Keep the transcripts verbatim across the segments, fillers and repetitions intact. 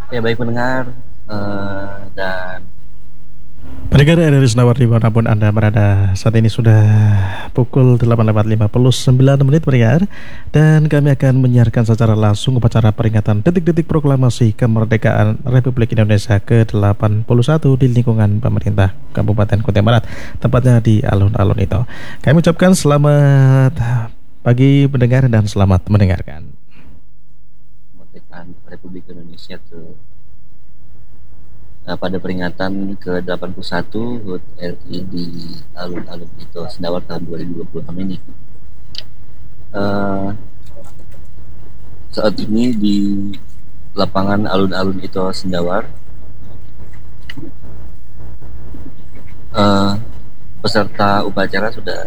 Ya baik pendengar eh, dan Pendengar R R I Senawar dimanapun Anda berada, saat ini sudah pukul delapan lewat lima puluh sembilan menit pendengar. Dan kami akan menyiarkan secara langsung upacara peringatan detik-detik proklamasi kemerdekaan Republik Indonesia ke delapan puluh satu di lingkungan pemerintah Kabupaten Kutai Barat, tepatnya di alun-alun itu. Kami ucapkan selamat pagi pendengar dan selamat mendengarkan. kemerdekaan Republik Indonesia ke eh, pada peringatan ke delapan puluh satu H U T R I di alun-alun itu Sendawar tahun dua ribu dua puluh enam ini. Eh, Saat ini di lapangan alun-alun itu Sendawar, eh, peserta upacara sudah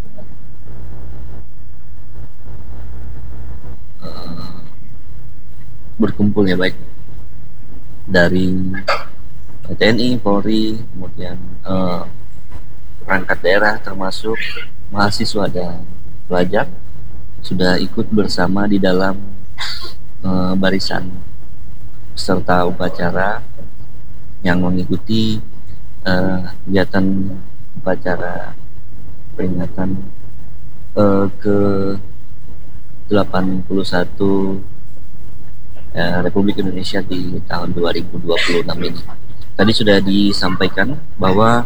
eh, berkumpul ya, baik dari T N I, Polri, kemudian eh, perangkat daerah termasuk mahasiswa dan pelajar sudah ikut bersama di dalam eh, barisan peserta upacara yang mengikuti eh, kegiatan upacara peringatan eh, ke delapan puluh satu eh, Republik Indonesia di tahun dua ribu dua puluh enam ini. Tadi sudah disampaikan bahwa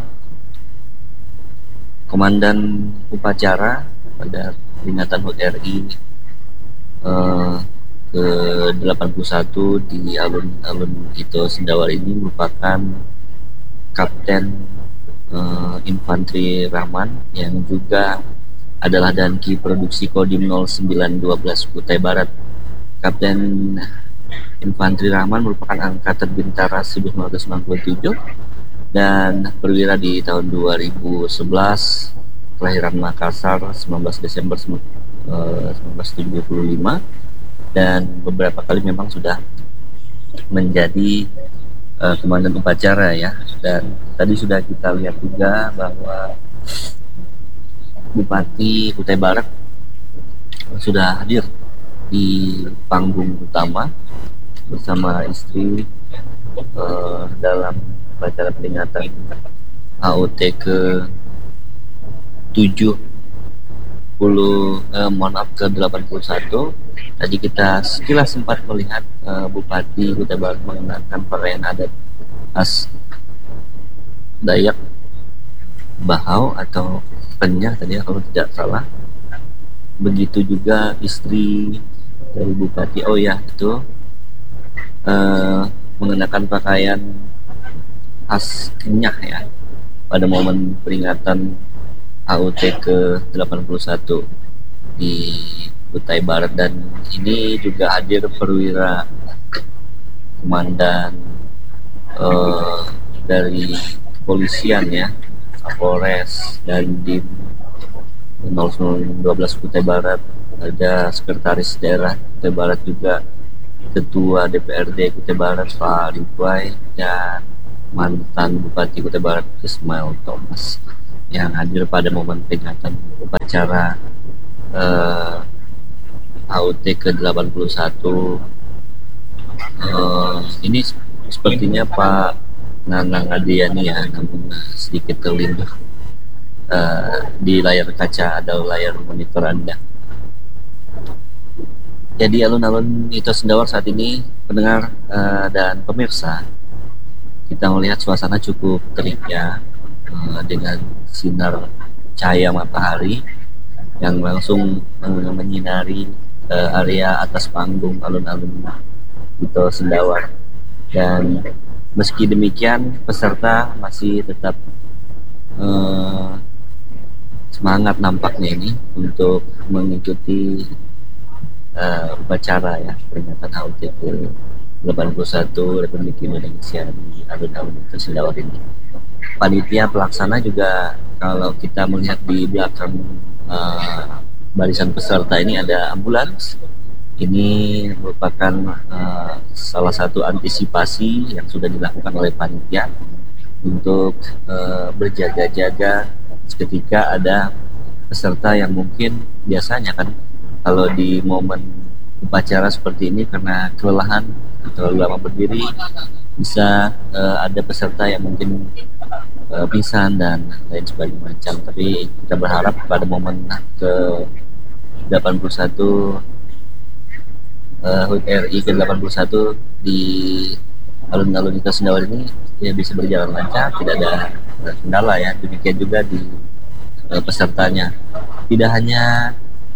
komandan upacara pada peringatan H U T R I eh, ke delapan puluh satu di alun-alun itu Sendawar ini merupakan Kapten eh, Infanteri Rahman yang juga adalah Danki Produksi Kodim nol sembilan satu dua Kutai Barat. Kapten Infanteri Rahman merupakan angkatan bintara seribu sembilan ratus sembilan puluh tujuh dan perwira di tahun dua ribu sebelas, kelahiran Makassar sembilan belas Desember seribu sembilan ratus tujuh puluh lima, dan beberapa kali memang sudah menjadi uh, komandan upacara ya. Dan tadi sudah kita lihat juga bahwa Bupati Kutai Barat sudah hadir di panggung utama bersama istri uh, dalam upacara peringatan H U T ke tujuh puluh eh, mohon maaf ke delapan puluh satu. Tadi kita sekilas sempat melihat uh, Bupati Kutai Barat mengenakan pakaian adat khas Dayak Bahau atau Penyah tadi ya, kalau tidak salah. Begitu juga istri dari Bupati, oh ya itu uh, mengenakan pakaian khas Kenyah ya pada momen peringatan H U T ke delapan puluh satu di Kutai Barat. Dan ini juga hadir perwira komandan uh, dari kepolisian ya, Kapolres dan Dim nol satu dua Kutai Barat, ada sekretaris daerah Kutai Barat juga, ketua D P R D Kutai Barat Pak Ridwai, dan mantan Bupati Kutai Barat Ismail Thomas yang hadir pada momen peringatan upacara eh, H U T ke delapan puluh satu. Eh, ini sepertinya Pak Nanang Adiani ya, namun sedikit terlindung eh, di layar kaca atau layar monitor Anda. Jadi alun-alun itu Sendawar saat ini pendengar uh, dan pemirsa, kita melihat suasana cukup terik ya, uh, dengan sinar cahaya matahari yang langsung uh, menyinari uh, area atas panggung alun-alun itu Sendawar. Dan meski demikian peserta masih tetap uh, semangat nampaknya ini untuk mengikuti uh, upacara ya peringatan H U T ke delapan puluh satu Republik Indonesia di alun-alun Sendawar ini. Panitia pelaksana juga, kalau kita melihat di belakang uh, barisan peserta ini ada ambulans. Ini merupakan uh, salah satu antisipasi yang sudah dilakukan oleh panitia untuk uh, berjaga-jaga ketika ada peserta yang mungkin biasanya kan kalau di momen upacara seperti ini karena kelelahan terlalu lama berdiri, bisa uh, ada peserta yang mungkin uh, pingsan dan lain sebagainya macam. Tapi kita berharap pada momen ke delapan puluh satu uh, H U T R I ke delapan puluh satu di alun-alun Ito Sendawar ini ya bisa berjalan lancar, tidak ada kendala ya. Demikian juga di uh, pesertanya. Tidak hanya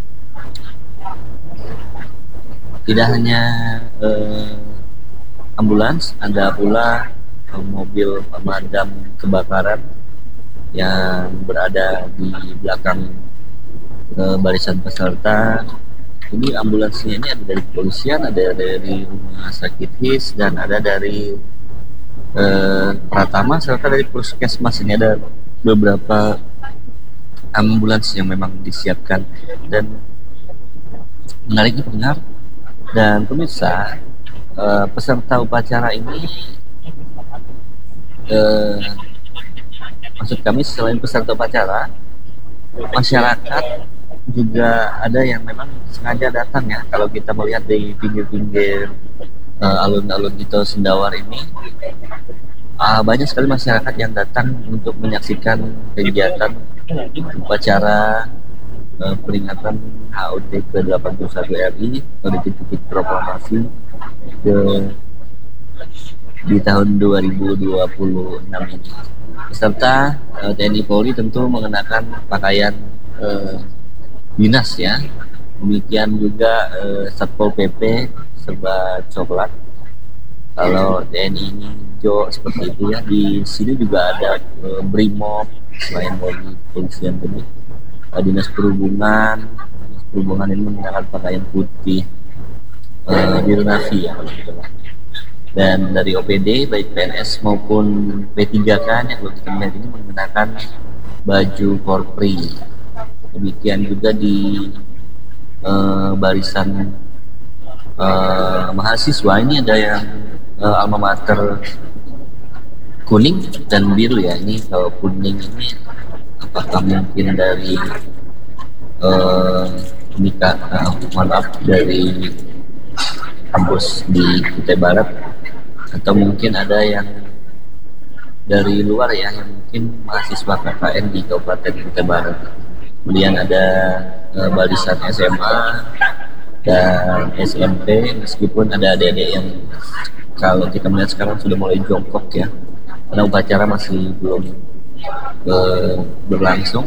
tidak hanya uh, ambulans, ada pula uh, mobil pemadam kebakaran yang berada di belakang uh, barisan peserta. Ini ambulansnya ini ada dari kepolisian, ada dari rumah sakit H I S, dan ada dari eh, Pratama serta dari puskesmas. Ini ada beberapa ambulans yang memang disiapkan. Dan menariknya pendengar dan pemirsa, eh, peserta upacara ini eh, maksud kami selain peserta upacara, masyarakat juga ada yang memang sengaja datang ya. Kalau kita melihat di pinggir-pinggir uh, alun-alun Ito Sendawar ini, uh, banyak sekali masyarakat yang datang untuk menyaksikan kegiatan upacara uh, peringatan H U T ke delapan puluh satu R I atau detik-detik proklamasi ke di tahun dua ribu dua puluh enam ini. Peserta uh, T N I Polri tentu mengenakan pakaian uh, dinas ya. Demikian juga eh, Satpol P P serba coklat. Kalau T N I ini hijau seperti itu ya. Di sini juga ada eh, Brimob selain dari kepolisian tadi. Eh, Dinas Perhubungan, Dinas Perhubungan ini menggunakan pakaian putih eh, Dirnafi ya kalau gitu lah. Dan dari O P D baik P N S maupun P tiga K yang kalau kita melihat ini menggunakan baju Korpri. Demikian juga di uh, barisan uh, mahasiswa ini ada yang uh, alma mater kuning dan biru ya. Ini kalau kuning ini apakah mungkin dari uh, nikah uh, maaf dari kampus di Kutai Barat, atau mungkin ada yang dari luar ya, yang mungkin mahasiswa K K N di Kabupaten Kutai Barat. Kemudian ada uh, barisan S M A dan S M P, meskipun ada adik-adik yang kalau kita melihat sekarang sudah mulai jongkok ya, karena upacara masih belum uh, berlangsung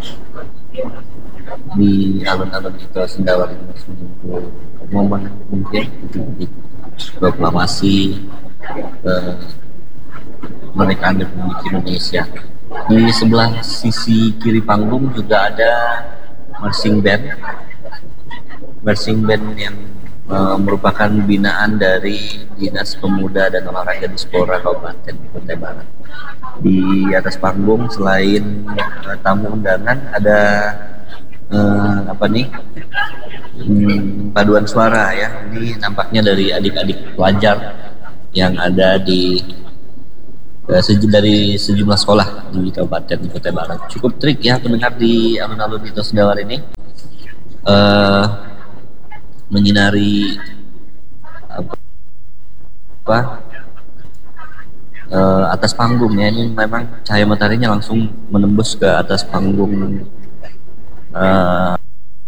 di alun-alun Ito Sendawar ini, masih menunggu momen mungkin di proklamasi uh, kemerdekaan Republik Indonesia. Di sebelah sisi kiri panggung juga ada marching band, marching band yang uh, merupakan binaan dari Dinas Pemuda dan Olahraga Dispora Kabupaten Kutai Barat. Di atas panggung selain uh, tamu undangan ada uh, apa nih hmm, paduan suara ya. Ini nampaknya dari adik-adik pelajar yang ada di Sej- dari sejumlah sekolah di Kabupaten Kutai Barat. Cukup trik ya pendengar di alun-alun Ito Sendawar ini uh, menyinari apa, apa uh, atas panggung ya. Ini memang cahaya mataharinya langsung menembus ke atas panggung uh,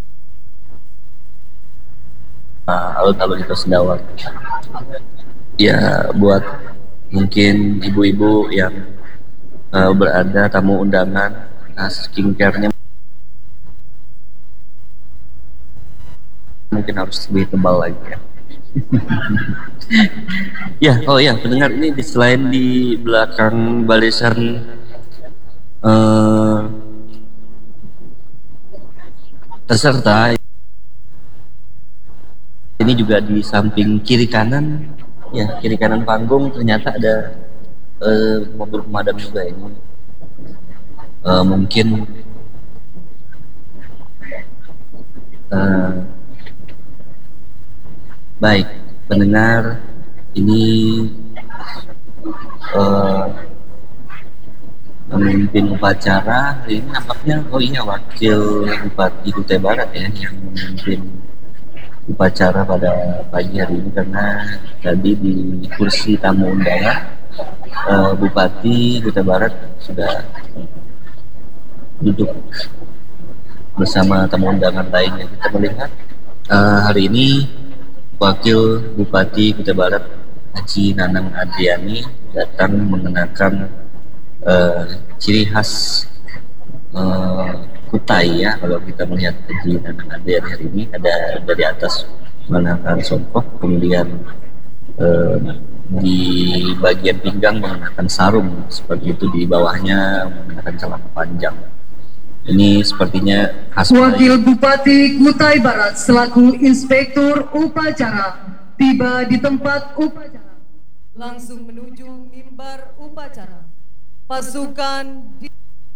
uh, alun-alun Ito Sendawar. Ya buat mungkin ibu-ibu yang uh, berada tamu undangan, nah, skincare-nya mungkin harus lebih tebal lagi ya. Ya, oh ya pendengar, ini di, selain di belakang barisan uh, peserta, ini juga di samping kiri kanan ya, kiri kanan panggung ternyata ada uh, mobil pemadam juga ini. Uh, mungkin uh, baik pendengar, ini uh, memimpin upacara hari ini nampaknya, oh iya, wakil Bupati Kutai Barat ya yang memimpin upacara pada pagi hari ini, karena tadi di kursi tamu undangan uh, Bupati Kutai Barat sudah duduk bersama tamu undangan lainnya. Kita melihat uh, hari ini Wakil Bupati Kutai Barat Haji Nanang Adriani datang mengenakan uh, ciri khas uh, Kutai ya. Kalau kita melihat Haji Nanang Adriani hari ini ada dari atas mengenakan songkok, kemudian uh, di bagian pinggang mengenakan sarung, seperti itu di bawahnya mengenakan celana panjang. Ini sepertinya khas Wakil Bupati Kutai Barat selaku Inspektur Upacara tiba di tempat upacara. Langsung menuju mimbar upacara. Pasukan di